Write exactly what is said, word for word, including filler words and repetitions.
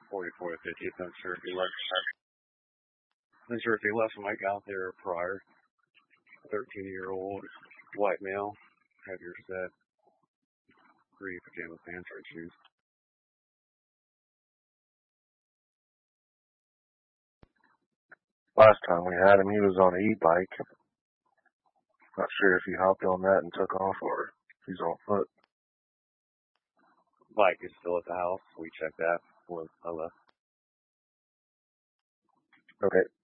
forty-fourth, fiftieth. I'm sure if he left, I'm sure if he left Mike out there prior, thirteen-year-old white male, have your set, three pajama pants or shoes. Last time we had him, he was on an e-bike. Not sure if he hopped on that and took off or if he's on foot. Bike is still at the house. We checked that before I left. Okay.